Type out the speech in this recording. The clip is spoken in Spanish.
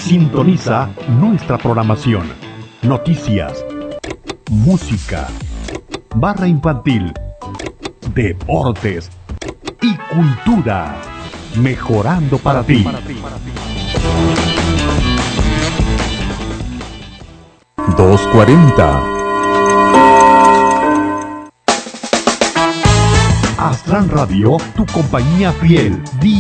Sintoniza nuestra programación. Noticias, música, barra infantil, deportes y cultura. Mejorando para ti. 240. Astran Radio, tu compañía fiel.